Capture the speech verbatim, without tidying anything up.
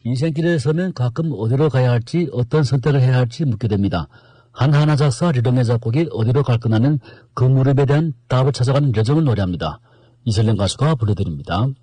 인생길에 서면 가끔 어디로 가야 할지 어떤 선택을 해야 할지 묻게 됩니다. 한하나 작사 리동의 작곡이 어디로 갈 거냐는 그 무렵에 대한 답을 찾아가는 여정을 노래합니다. 이슬림 가수가 불러드립니다.